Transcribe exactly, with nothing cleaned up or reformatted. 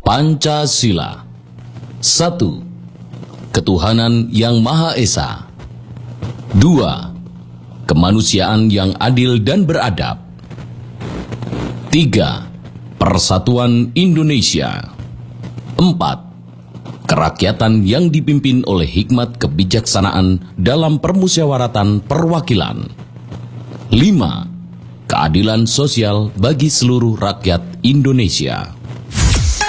Pancasila. Satu, ketuhanan yang Maha Esa. Dua, kemanusiaan yang adil dan beradab. Tiga, persatuan Indonesia. Empat, kerakyatan yang dipimpin oleh hikmat kebijaksanaan dalam permusyawaratan perwakilan. Lima, keadilan sosial bagi seluruh rakyat Indonesia.